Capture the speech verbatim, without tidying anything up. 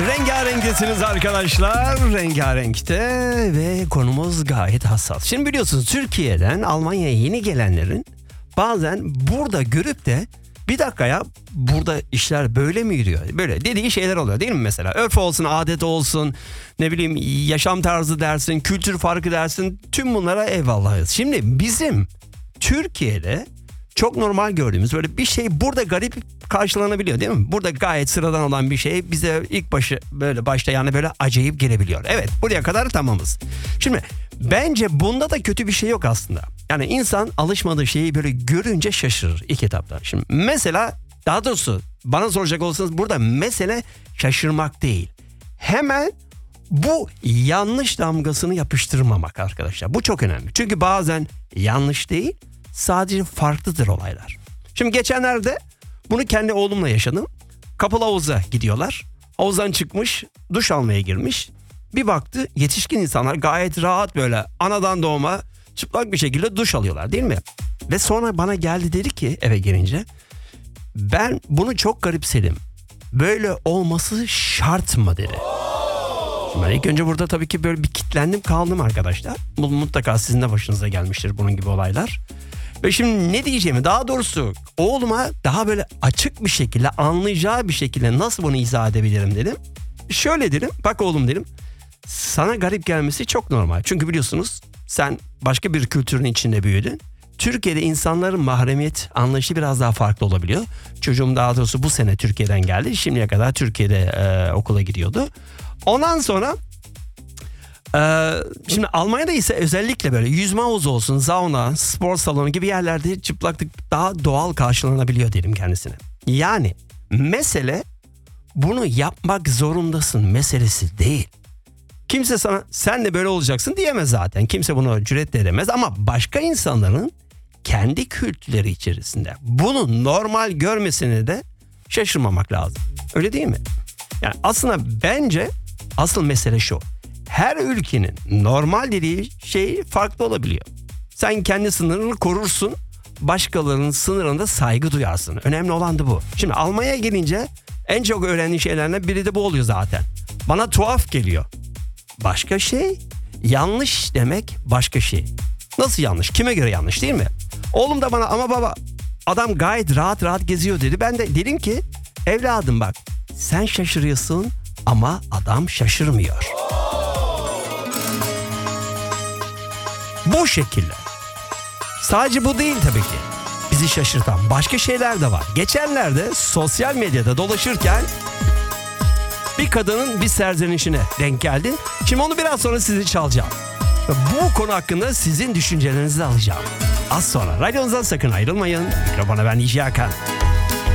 Rengarenktesiniz arkadaşlar. Rengarenkte ve konumuz gayet hassas. Şimdi biliyorsunuz Türkiye'den Almanya'ya yeni gelenlerin bazen burada görüp de bir dakika ya burada işler böyle mi yürüyor? Böyle dediği şeyler oluyor değil mi mesela? Örf olsun, adet olsun, ne bileyim yaşam tarzı dersin, kültür farkı dersin. Tüm bunlara eyvallahız. Şimdi bizim Türkiye'de çok normal gördüğümüz böyle bir şey burada garip karşılanabiliyor değil mi? Burada gayet sıradan olan bir şey bize ilk başı böyle başta yani böyle acayip gelebiliyor. Evet, buraya kadar tamamız. Şimdi bence bunda da kötü bir şey yok aslında. Yani insan alışmadığı şeyi böyle görünce şaşırır ilk etapta. Şimdi mesela daha doğrusu bana soracak olsanız burada mesele şaşırmak değil. Hemen bu yanlış damgasını yapıştırmamak arkadaşlar. Bu çok önemli. Çünkü bazen yanlış değil, sadece farklıdır olaylar. Şimdi geçenlerde bunu kendi oğlumla yaşadım. Kapalı havuza gidiyorlar. Havuzdan çıkmış, duş almaya girmiş. Bir baktı yetişkin insanlar gayet rahat böyle anadan doğma çıplak bir şekilde duş alıyorlar değil mi? Ve sonra bana geldi dedi ki eve gelince ben bunu çok garipsedim. Böyle olması şart mı dedi. Şimdi ben ilk önce burada tabii ki böyle bir kitlendim kaldım arkadaşlar. Bu mutlaka sizin de başınıza gelmiştir bunun gibi olaylar. Ve şimdi ne diyeceğimi daha doğrusu oğluma daha böyle açık bir şekilde anlayacağı bir şekilde nasıl bunu izah edebilirim dedim. Şöyle dedim bak oğlum dedim sana garip gelmesi çok normal. Çünkü biliyorsunuz sen başka bir kültürün içinde büyüdün. Türkiye'de insanların mahremiyet anlayışı biraz daha farklı olabiliyor. Çocuğum daha doğrusu bu sene Türkiye'den geldi. Şimdiye kadar Türkiye'de e, okula gidiyordu. Ondan sonra Ee, şimdi Almanya'da ise özellikle böyle yüzme havuzu olsun, sauna, spor salonu gibi yerlerde çıplaklık daha doğal karşılanabiliyor dedim kendisine. Yani mesele bunu yapmak zorundasın meselesi değil. Kimse sana sen de böyle olacaksın diyemez zaten. Kimse bunu cüretle edemez ama başka insanların kendi kültürleri içerisinde bunu normal görmesine de şaşırmamak lazım. Öyle değil mi? Yani aslında bence asıl mesele şu. Her ülkenin normal dediği şey farklı olabiliyor. Sen kendi sınırını korursun, başkalarının sınırında saygı duyarsın. Önemli olan da bu. Şimdi Almanya'ya gelince en çok öğrendiğim şeylerden biri de bu oluyor zaten. Bana tuhaf geliyor. Başka şey, yanlış demek başka şey. Nasıl yanlış? Kime göre yanlış değil mi? Oğlum da bana ama baba adam gayet rahat rahat geziyor dedi. Ben de dedim ki evladım bak sen şaşırıyorsun ama adam şaşırmıyor. Bu şekilde. Sadece bu değil tabii ki. Bizi şaşırtan başka şeyler de var. Geçenlerde sosyal medyada dolaşırken bir kadının bir serzenişine denk geldim. Şimdi onu biraz sonra size çalacağım. Bu konu hakkında sizin düşüncelerinizi alacağım. Az sonra radyonuzdan sakın ayrılmayın. Mikrofona ben İci Hakan.